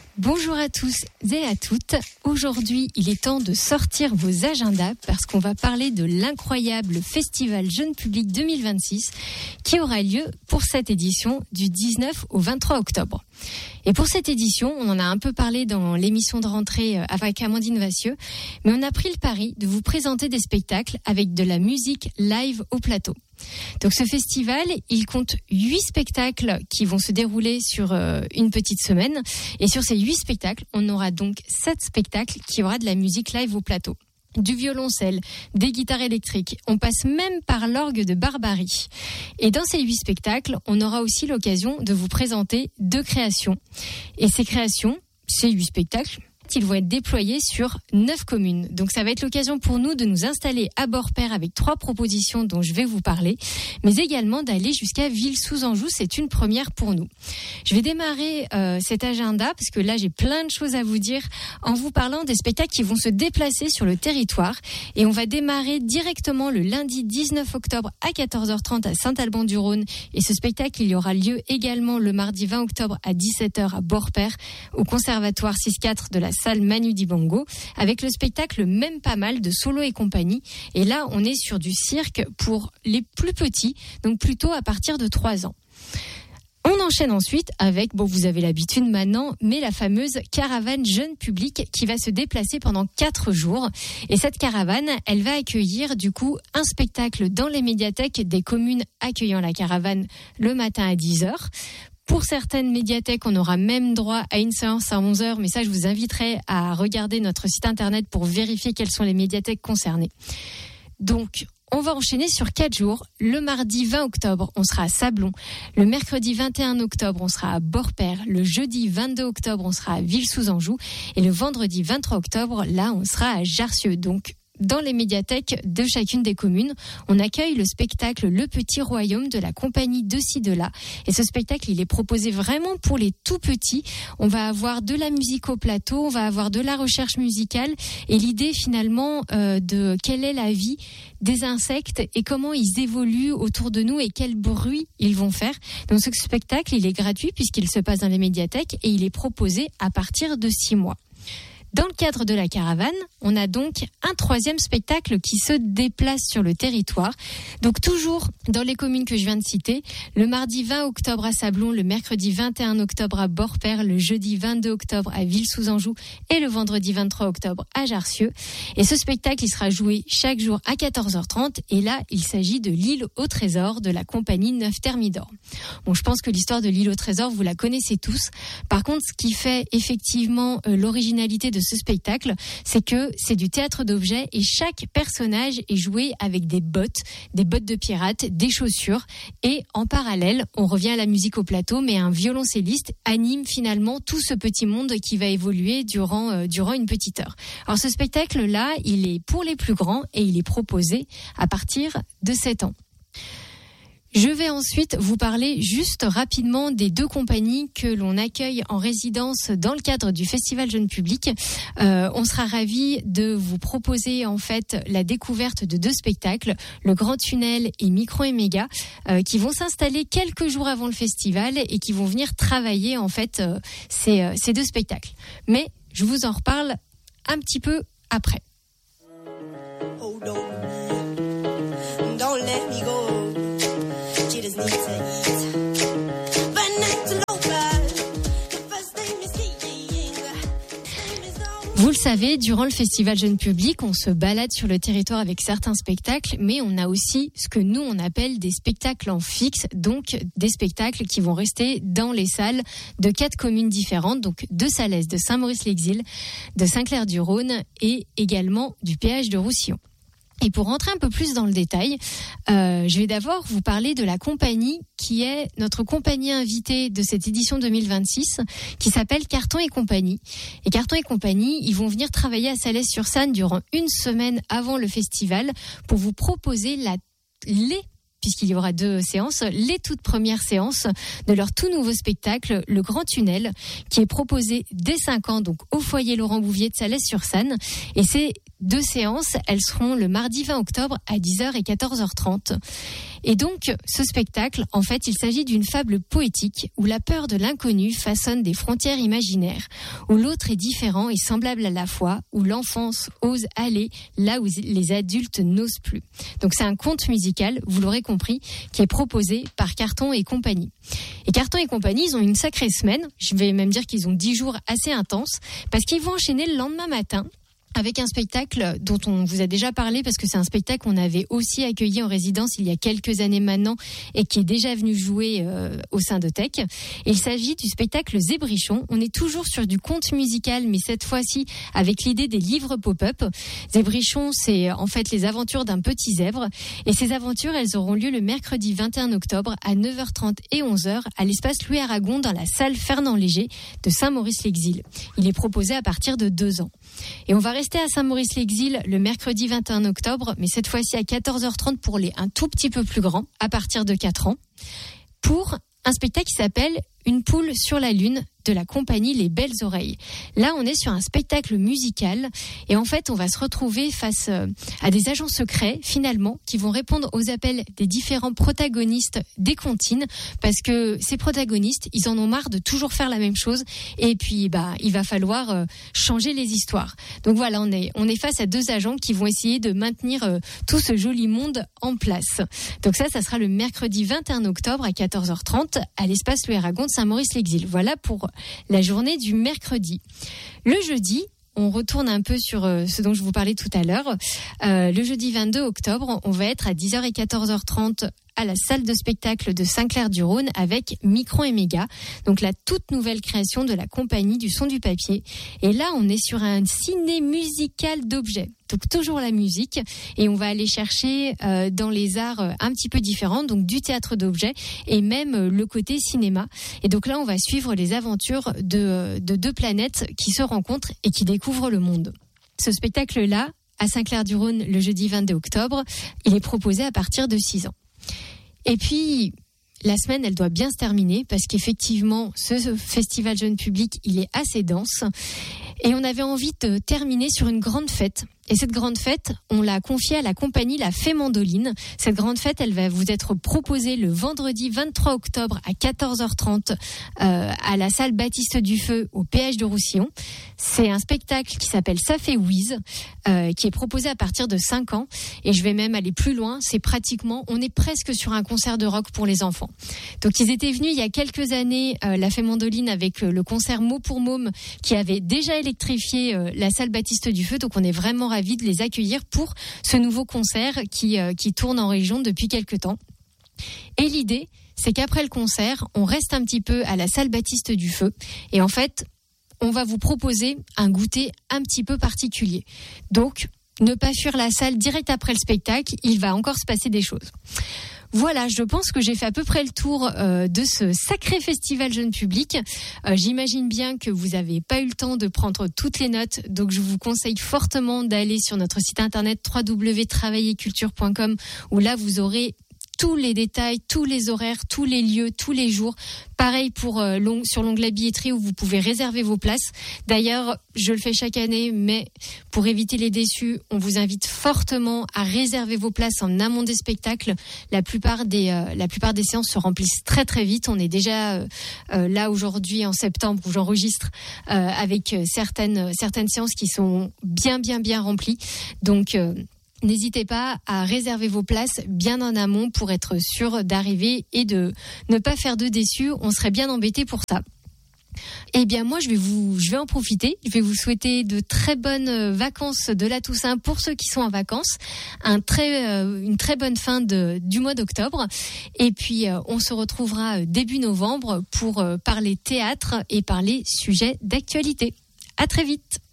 Bonjour à tous et à toutes. Aujourd'hui, il est temps de sortir vos agendas parce qu'on va parler de l'incroyable Festival Jeune Public 2026 qui aura lieu pour cette édition du 19 au 23 octobre. Et pour cette édition, on en a un peu parlé dans l'émission de rentrée avec Amandine Vassieux, mais on a pris le pari de vous présenter des spectacles avec de la musique live au plateau. Donc ce festival, il compte 8 spectacles qui vont se dérouler sur une petite semaine. Et sur ces 8 spectacles, on aura donc 7 spectacles qui aura de la musique live au plateau. Du violoncelle, des guitares électriques, on passe même par l'orgue de Barbarie. Et dans ces 8 spectacles, on aura aussi l'occasion de vous présenter 2 créations. Et ces créations, ces 8 spectacles, ils vont être déployés sur 9 communes. Donc ça va être l'occasion pour nous de nous installer à Borpère avec 3 propositions dont je vais vous parler, mais également d'aller jusqu'à Ville-sous-Anjou. C'est une première pour nous. Je vais démarrer cet agenda parce que là j'ai plein de choses à vous dire en vous parlant des spectacles qui vont se déplacer sur le territoire. Et on va démarrer directement le lundi 19 octobre à 14h30 à Saint-Alban-du-Rhône. Et ce spectacle, il y aura lieu également le mardi 20 octobre à 17h à Borpère au Conservatoire 6-4 de la salle Manu Dibango, avec le spectacle Même pas mal de Solo et compagnie. Et là, on est sur du cirque pour les plus petits, donc plutôt à partir de 3 ans. On enchaîne ensuite avec, vous avez l'habitude maintenant, mais la fameuse caravane jeune public qui va se déplacer pendant 4 jours. Et cette caravane, elle va accueillir du coup un spectacle dans les médiathèques des communes accueillant la caravane le matin à 10h. Pour certaines médiathèques, on aura même droit à une séance à 11h, mais ça, je vous inviterai à regarder notre site internet pour vérifier quelles sont les médiathèques concernées. Donc, on va enchaîner sur 4 jours. Le mardi 20 octobre, on sera à Sablon. Le mercredi 21 octobre, on sera à Borpère. Le jeudi 22 octobre, on sera à Ville-sous-Anjou. Et le vendredi 23 octobre, là, on sera à Jarcieux. Donc, dans les médiathèques de chacune des communes, on accueille le spectacle Le Petit Royaume de la compagnie de ci de là. Et ce spectacle, il est proposé vraiment pour les tout petits. On va avoir de la musique au plateau, on va avoir de la recherche musicale et l'idée finalement de quelle est la vie des insectes et comment ils évoluent autour de nous et quel bruit ils vont faire. Donc ce spectacle, il est gratuit puisqu'il se passe dans les médiathèques et il est proposé à partir de 6 mois. Dans le cadre de la caravane, on a donc un 3e spectacle qui se déplace sur le territoire. Donc toujours dans les communes que je viens de citer, le mardi 20 octobre à Sablon, le mercredi 21 octobre à Borpère, le jeudi 22 octobre à Ville-sous-Anjou et le vendredi 23 octobre à Jarcieux. Et ce spectacle, il sera joué chaque jour à 14h30. Et là, il s'agit de l'île au trésor de la compagnie Neuf Thermidor. Bon, je pense que l'histoire de l'île au trésor, vous la connaissez tous. Par contre, ce qui fait effectivement l'originalité de ce spectacle, c'est que c'est du théâtre d'objets et chaque personnage est joué avec des bottes de pirates, des chaussures et en parallèle, on revient à la musique au plateau, mais un violoncelliste anime finalement tout ce petit monde qui va évoluer durant une petite heure. Alors ce spectacle-là, il est pour les plus grands et il est proposé à partir de 7 ans. Je vais ensuite vous parler juste rapidement des 2 compagnies que l'on accueille en résidence dans le cadre du Festival Jeune Public. On sera ravis de vous proposer en fait la découverte de 2 spectacles, Le Grand Tunnel et Micro et Méga, qui vont s'installer quelques jours avant le festival et qui vont venir travailler en fait ces 2 spectacles. Mais je vous en reparle un petit peu après. Hold on, don't let me go. Vous le savez, durant le Festival Jeune Public, on se balade sur le territoire avec certains spectacles, mais on a aussi ce que nous, on appelle des spectacles en fixe, donc des spectacles qui vont rester dans les salles de 4 communes différentes, donc de Salès, de Saint-Maurice-l'Exil, de Saint-Clair-du-Rhône et également du péage de Roussillon. Et pour rentrer un peu plus dans le détail, je vais d'abord vous parler de la compagnie qui est notre compagnie invitée de cette édition 2026, qui s'appelle Carton et Compagnie. Et Carton et Compagnie, ils vont venir travailler à Salès-sur-Sanne durant une semaine avant le festival pour vous proposer puisqu'il y aura 2 séances, les toutes premières séances de leur tout nouveau spectacle, Le Grand Tunnel, qui est proposé dès 5 ans, donc au foyer Laurent Bouvier de Salès-sur-Sanne. Et c'est 2 séances. Elles seront le mardi 20 octobre à 10h et 14h30. Et donc, ce spectacle, en fait, il s'agit d'une fable poétique où la peur de l'inconnu façonne des frontières imaginaires, où l'autre est différent et semblable à la fois, où l'enfance ose aller là où les adultes n'osent plus. Donc, c'est un conte musical, vous l'aurez compris, qui est proposé par Carton et compagnie. Et Carton et compagnie, ils ont une sacrée semaine. Je vais même dire qu'ils ont 10 jours assez intenses parce qu'ils vont enchaîner le lendemain matin avec un spectacle dont on vous a déjà parlé parce que c'est un spectacle qu'on avait aussi accueilli en résidence il y a quelques années maintenant et qui est déjà venu jouer au sein de Tech. Il s'agit du spectacle Zébrichon. On est toujours sur du conte musical, mais cette fois-ci avec l'idée des livres pop-up. Zébrichon, c'est en fait les aventures d'un petit zèbre. Et ces aventures, elles auront lieu le mercredi 21 octobre à 9h30 et 11h à l'espace Louis Aragon dans la salle Fernand Léger de Saint-Maurice-l'Exil. Il est proposé à partir de 2 ans. Et on va rester à Saint-Maurice-l'Exil le mercredi 21 octobre, mais cette fois-ci à 14h30 pour les un tout petit peu plus grands, à partir de 4 ans, pour un spectacle qui s'appelle Une poule sur la lune de la compagnie Les Belles Oreilles. Là, on est sur un spectacle musical et en fait, on va se retrouver face à des agents secrets, finalement, qui vont répondre aux appels des différents protagonistes des comptines parce que ces protagonistes, ils en ont marre de toujours faire la même chose et puis, il va falloir changer les histoires. Donc voilà, on est face à 2 agents qui vont essayer de maintenir tout ce joli monde en place. Donc ça sera le mercredi 21 octobre à 14h30 à l'espace Louis Aragon de Saint-Maurice-l'Exil. Voilà pour la journée du mercredi. Le jeudi, on retourne un peu sur ce dont je vous parlais tout à l'heure. Le jeudi 22 octobre, on va être à 10h et 14h30 à la salle de spectacle de Saint-Clair-du-Rhône avec Micron et Méga, donc la toute nouvelle création de la compagnie du son du papier. Et là, on est sur un ciné musical d'objets, donc toujours la musique, et on va aller chercher dans les arts un petit peu différents, donc du théâtre d'objets et même le côté cinéma. Et donc là, on va suivre les aventures de 2 planètes qui se rencontrent et qui découvrent le monde. Ce spectacle-là, à Saint-Clair-du-Rhône, le jeudi 22 octobre, il est proposé à partir de 6 ans. Et puis, la semaine, elle doit bien se terminer parce qu'effectivement, ce festival jeune public, il est assez dense. Et on avait envie de terminer sur une grande fête. Et cette grande fête, on l'a confiée à la compagnie La Fée Mandoline. Cette grande fête, elle va vous être proposée le vendredi 23 octobre à 14h30 à la salle Baptiste Dufeu au péage de Roussillon. C'est un spectacle qui s'appelle Ça fait whiz, qui est proposé à partir de 5 ans. Et je vais même aller plus loin. On est presque sur un concert de rock pour les enfants. Donc ils étaient venus il y a quelques années, La Fée Mandoline, avec le concert Mot pour Môme qui avait déjà électrifié la salle Baptiste Dufeu. Donc on est vraiment ravis de les accueillir pour ce nouveau concert qui tourne en région depuis quelques temps. Et l'idée, c'est qu'après le concert, on reste un petit peu à la salle Baptiste Dufeu et en fait, on va vous proposer un goûter un petit peu particulier. Donc, ne pas fuir la salle direct après le spectacle, il va encore se passer des choses. Voilà, je pense que j'ai fait à peu près le tour de ce sacré festival jeune public. J'imagine bien que vous n'avez pas eu le temps de prendre toutes les notes, donc je vous conseille fortement d'aller sur notre site internet www.travaillerculture.com où là vous aurez tous les détails, tous les horaires, tous les lieux, tous les jours. Pareil pour sur l'onglet billetterie où vous pouvez réserver vos places. D'ailleurs, je le fais chaque année, mais pour éviter les déçus, on vous invite fortement à réserver vos places en amont des spectacles. La plupart des séances se remplissent très très vite. On est déjà là aujourd'hui en septembre où j'enregistre avec certaines séances qui sont bien remplies. Donc n'hésitez pas à réserver vos places bien en amont pour être sûr d'arriver et de ne pas faire de déçus. On serait bien embêtés pour ça. Eh bien moi je vais en profiter. Je vais vous souhaiter de très bonnes vacances de la Toussaint pour ceux qui sont en vacances. Une très bonne fin du mois d'octobre. Et puis on se retrouvera début novembre pour parler théâtre et parler sujets d'actualité. À très vite.